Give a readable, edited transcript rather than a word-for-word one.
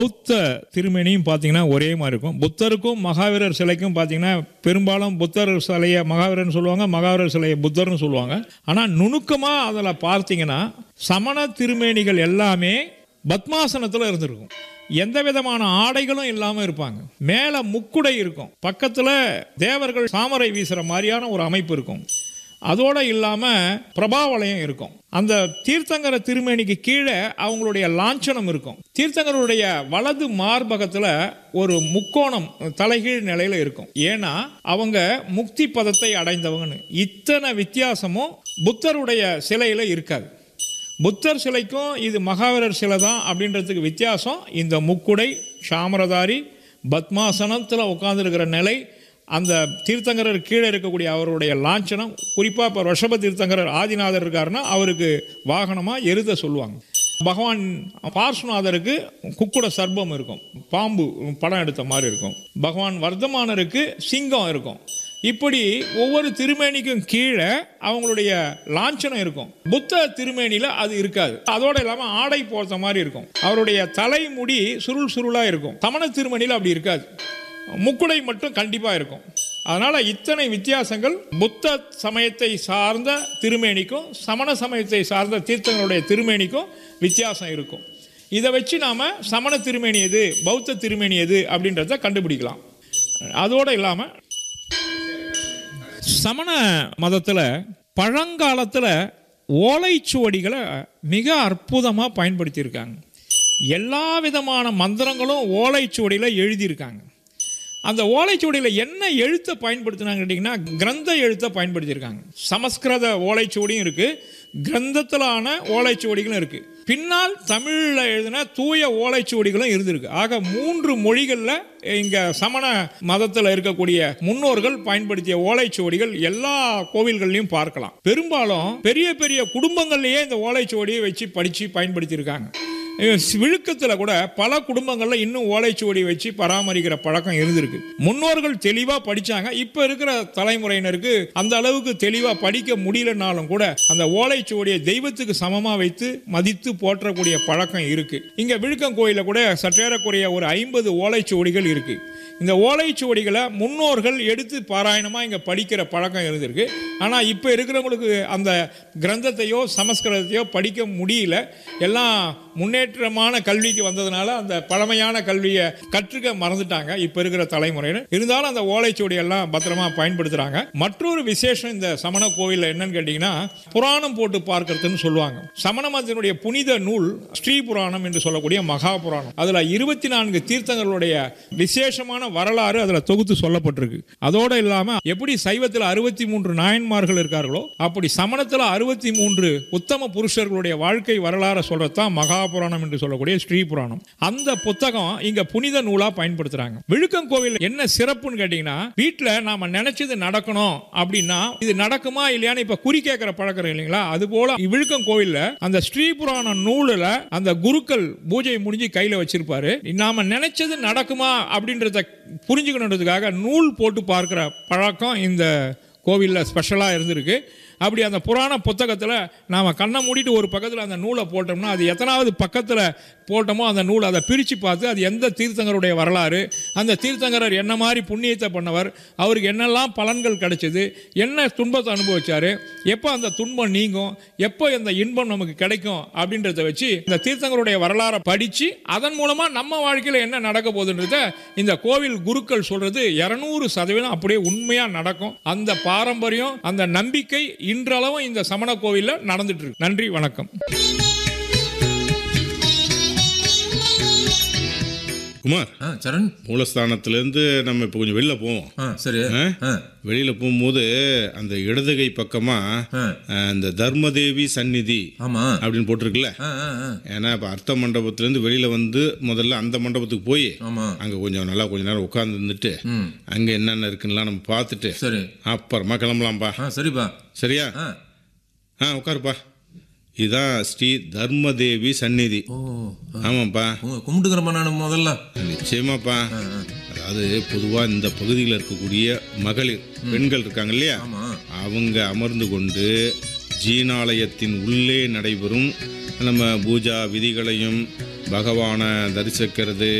புத்த திருமேனியும் பார்த்தீங்கன்னா ஒரே மாதிரி இருக்கும். புத்தருக்கும் மகாவீரர் சிலைக்கும் பார்த்தீங்கன்னா பெரும்பாலும் புத்தர் சிலையை மகாவீரர்னு சொல்லுவாங்க, மகாவீரர் சிலையை புத்தர்னு சொல்லுவாங்க. ஆனால் நுணுக்கமாக அதில் பார்த்தீங்கன்னா சமண திருமேனிகள் எல்லாமே பத்மாசனத்தில் இருந்திருக்கும். எந்த விதமான ஆடைகளும் இல்லாமல் இருப்பாங்க. மேலே முக்குடை இருக்கும், பக்கத்தில் தேவர்கள் சாமரை வீசுகிற மாதிரியான ஒரு அமைப்பு இருக்கும். அதோடு இல்லாமல் பிரபாவலயம் இருக்கும். அந்த தீர்த்தங்கர திருமேனிக்கு கீழே அவங்களுடைய லாஞ்சனம் இருக்கும். தீர்த்தங்கருடைய வலது மார்பகத்தில் ஒரு முக்கோணம் தலைகீழ் நிலையில் இருக்கும். ஏன்னா அவங்க முக்தி பதத்தை அடைந்தவங்கன்னு. இத்தனை வித்தியாசமும் புத்தருடைய சிலையில் இருக்காது. புத்தர் சிலைக்கும் இது மகாவீரர் சிலை தான் அப்படின்றதுக்கு வித்தியாசம் இந்த முக்குடை, சாமரதாரி, பத்மாசனத்தில் உட்கார்ந்துருக்கிற நிலை, அந்த தீர்த்தங்கரர் கீழே இருக்கக்கூடிய அவருடைய லாஞ்சனம். குறிப்பாக இப்போ ரிஷப தீர்த்தங்கரர் ஆதிநாதர் இருக்காருன்னா அவருக்கு வாகனமாக எருத சொல்லுவாங்க. பகவான் பார்சுநாதருக்கு குக்குட சர்ப்பம் இருக்கும், பாம்பு படம் எடுத்த மாதிரி இருக்கும். பகவான் வர்த்தமானருக்கு சிங்கம் இருக்கும். இப்படி ஒவ்வொரு திருமேனிக்கும் கீழே அவங்களுடைய லாஞ்சனம் இருக்கும். புத்த திருமேனியில் அது இருக்காது. அதோடு இல்லாமல் ஆடை போர்த்த மாதிரி இருக்கும். அவருடைய தலைமுடி சுருள் சுருளாக இருக்கும். சமண திருமேனியில் அப்படி இருக்காது. முக்குடை மட்டும் கண்டிப்பாக இருக்கும். அதனால் இத்தனை வித்தியாசங்கள் புத்த சமயத்தை சார்ந்த திருமேனிக்கும் சமண சமயத்தை சார்ந்த தீர்த்தங்களுடைய திருமேனிக்கும் வித்தியாசம் இருக்கும். இதை வச்சு நாம் சமண திருமேனி எது, பௌத்த திருமேனி எது அப்படின்றத கண்டுபிடிக்கலாம். அதோடு இல்லாமல் சமண மதத்தில் பழங்காலத்தில் ஓலைச்சுவடிகளை மிக அற்புதமாக பயன்படுத்தியிருக்காங்க. எல்லா விதமான மந்திரங்களும் ஓலைச்சுவடியில் எழுதியிருக்காங்க. அந்த ஓலைச்சுவடியில் என்ன எழுத்தை பயன்படுத்தினாங்க கேட்டிங்கன்னா கிரந்த எழுத்தை பயன்படுத்தியிருக்காங்க. சமஸ்கிருத ஓலைச்சுவடியும் இருக்குது, கிரந்தத்திலான ஓலைச்சுவடிகளும் இருக்குது. பின்னால் தமிழில் எழுதின தூய ஓலைச்சுவடிகளும் இருந்திருக்கு. ஆக 3 மொழிகளில் இங்கே சமண மதத்தில் இருக்கக்கூடிய முன்னோர்கள் பயன்படுத்திய ஓலைச்சுவடிகள் எல்லா கோவில்கள்லையும் பார்க்கலாம். பெரும்பாலும் பெரிய பெரிய குடும்பங்கள்லேயே இந்த ஓலைச்சுவடியை வச்சு படித்து பயன்படுத்தியிருக்காங்க. விழுக்கத்தில் கூட பல குடும்பங்களில் இன்னும் ஓலைச்சுவடி வச்சு பராமரிக்கிற பழக்கம் இருந்திருக்கு. முன்னோர்கள் தெளிவாக படித்தாங்க. இப்போ இருக்கிற தலைமுறையினருக்கு அந்த அளவுக்கு தெளிவாக படிக்க முடியலனாலும் கூட அந்த ஓலைச்சுவடியை தெய்வத்துக்கு சமமாக வைத்து மதித்து போற்றக்கூடிய பழக்கம் இருக்கு. இங்கே விழுக்கம் கோயிலில் கூட சற்றேறக்குறைய ஒரு 50 ஓலைச்சுவடிகள் இருக்கு. இந்த ஓலைச்சுவடிகளை முன்னோர்கள் எடுத்து பாராயணமாக இங்கே படிக்கிற பழக்கம் இருந்திருக்கு. ஆனால் இப்போ இருக்கிறவங்களுக்கு அந்த கிரந்தத்தையோ சமஸ்கிருதத்தையோ படிக்க முடியல. எல்லாம் முன்னேற்றமான கல்விக்கு வந்ததுனால அந்த பழமையான கல்வியை கற்றுக்க மறந்துட்டாங்க இப்போ இருக்கிற தலைமுறையினர். இருந்தாலும் அந்த ஓலைச்சுவடி எல்லாம் பத்திரமா பயன்படுத்துறாங்க. மற்றொரு விசேஷம் இந்த சமண கோவிலில் என்னன்னு கேட்டீங்கன்னா புராணம் போட்டு பார்க்கறதுன்னு சொல்லுவாங்க. சமண மதத்தினுடைய புனித நூல் ஸ்ரீ புராணம் என்று சொல்லக்கூடிய மகா புராணம். அதில் 24 தீர்த்தங்களுடைய விசேஷமான வரலாறு அதில் தொகுத்து சொல்லப்பட்டிருக்கு. அதோடு இல்லாமல் எப்படி சைவத்தில் 63 நாயன்மார்கள் இருக்கார்களோ அப்படி சமணத்தில் 63 உத்தம புருஷர்களுடைய வாழ்க்கை வரலாறு சொல்றதுதான் மகா புராணம் என்று சொல்லக்கூடிய ஸ்ரீ புராணம். அந்த புத்தகம் இங்க புனித நூலா பயன்படுத்துறாங்க. விழுக்கம் கோவில் என்ன சிறப்புன்னு கேட்டீங்கன்னா வீட்டில் நாம நினைச்சது நடக்கணும் அப்படின்னா இது நடக்குமா இல்லையான்னு இப்ப குறி கேட்கிற பழக்கம் இல்லைங்களா, அது போல விழுக்கம் கோவில்ல அந்த ஸ்ரீ புராண நூலில் அந்த குருக்கள் பூஜை முடிஞ்சு கையில வச்சிருப்பாரு. நாம நினைச்சது நடக்குமா அப்படின்றத புரிஞ்சுக்கணுன்றதுக்காக நூல் போட்டு பார்க்கிற பழக்கம் இந்த கோவிலில் ஸ்பெஷலாக இருந்திருக்கு. அப்படி அந்த புராண புத்தகத்தில் நாம் கண்ணை மூடிட்டு ஒரு பக்கத்தில் அந்த நூலை போட்டோம்னா அது எத்தனாவது பக்கத்தில் போட்டோமோ அந்த நூல் அதை பிரித்து பார்த்து அது எந்த தீர்த்தங்கருடைய வரலாறு, அந்த தீர்த்தங்கரர் என்ன மாதிரி புண்ணியத்தை பண்ணவர், அவருக்கு என்னெல்லாம் பலன்கள் கிடைச்சது, என்ன துன்பத்தை அனுபவிச்சார், எப்போ அந்த துன்பம் நீங்கும், எப்போ இந்த இன்பம் நமக்கு கிடைக்கும் அப்படின்றத வச்சு இந்த தீர்த்தங்கருடைய வரலாறை படித்து அதன் மூலமாக நம்ம வாழ்க்கையில் என்ன நடக்க போகுதுன்றத இந்த கோவில் குருக்கள் சொல்கிறது 200% அப்படியே உண்மையாக நடக்கும். அந்த பாரம்பரியம், அந்த நம்பிக்கை இன்றளவும் இந்த சமண கோவிலில் நடந்துட்டு இருக்கு. நன்றி, வணக்கம். குமார், சரண், மூலஸ்தானத்திலேருந்து நம்ம இப்போ கொஞ்சம் வெளில போவோம். சரி, வெளியில் போகும்போது அந்த இடதுகை பக்கமாக அந்த தர்மதேவி சந்நிதி அப்படின்னு போட்டிருக்குல்ல. ஏன்னா இப்போ அர்த்த மண்டபத்திலேருந்து வெளியில் வந்து முதல்ல அந்த மண்டபத்துக்கு போய் அங்கே கொஞ்சம் நல்லா கொஞ்ச நேரம் உட்காந்து இருந்துட்டு அங்கே என்னென்ன இருக்குன்னா நம்ம பார்த்துட்டு சரி அப்புறமா கிளம்பலாம்ப்பா. சரிப்பா, சரியா? உட்காருப்பா. இதுதான் ஸ்ரீ தர்மதேவி சந்நிதி. ஆமாப்பா, கும்பிட்டுக்கிறப்ப நான் முதல்ல. நிச்சயமாப்பா. அதாவது பொதுவாக இந்த பகுதியில் இருக்கக்கூடிய மகளிர் பெண்கள் இருக்காங்க இல்லையா, அவங்க அமர்ந்து கொண்டு ஜீனாலயத்தின் உள்ளே நடைபெறும் நம்ம பூஜா விதிகளையும் பகவானை தரிசிக்கிறது